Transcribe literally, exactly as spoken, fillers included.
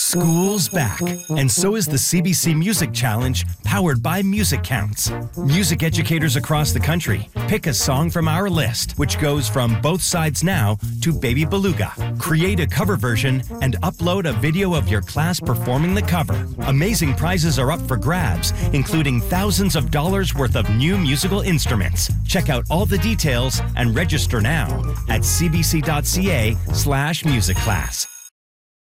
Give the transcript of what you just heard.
School's back, and so is the C B C Music Challenge, powered by Music Counts. Music educators across the country pick a song from our list, which goes from Both Sides Now to Baby Beluga. Create a cover version and upload a video of your class performing the cover. Amazing prizes are up for grabs, including thousands of dollars worth of new musical instruments. Check out all the details and register now at cbc.ca slash music class.